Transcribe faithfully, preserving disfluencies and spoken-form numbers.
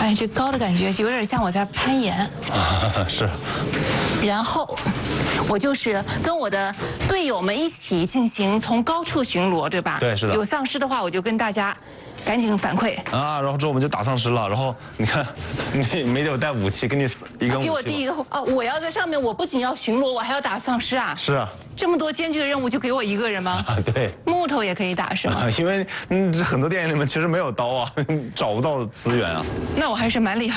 哎，这高的感觉有点像我在攀岩。 啊，是。 然后，我就是跟我的队友们一起进行从高处巡逻，对吧？ 对，是的。 有丧尸的话，我就跟大家赶紧反馈。 啊，然后之后我们就打丧尸了。然后你看，你没有带武器，给你一根武器。 给我第一个哦，我要在上面，我不仅要巡逻，我还要打丧尸啊。 是啊。 这么多艰巨的任务就给我一个人吗？ 啊，对。 木头也可以打是吗？ 因为嗯，很多电影里面其实没有刀啊，找不到资源啊。 那我还是蛮厉害。